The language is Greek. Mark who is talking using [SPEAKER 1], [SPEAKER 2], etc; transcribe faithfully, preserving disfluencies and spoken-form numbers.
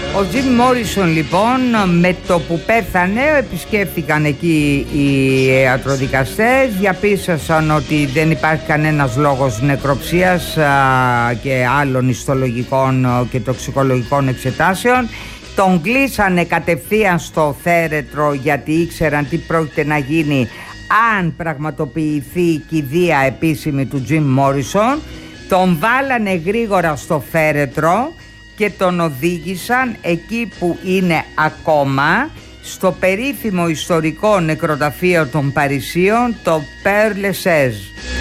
[SPEAKER 1] Ο Τζιμ Μόρισον λοιπόν με το που πέθανε επισκέφθηκαν εκεί οι ιατροδικαστές, διαπίστωσαν ότι δεν υπάρχει κανένας λόγος νεκροψίας α, και άλλων ιστολογικών και τοξικολογικών εξετάσεων. Τον κλείσανε κατευθείαν στο θέρετρο γιατί ήξεραν τι πρόκειται να γίνει αν πραγματοποιηθεί η κηδεία επίσημη του Τζιμ Μόρισον. Τον βάλανε γρήγορα στο θέρετρο και τον οδήγησαν εκεί που είναι ακόμα, στο περίφημο ιστορικό νεκροταφείο των Παρισίων, το Père Lachaise.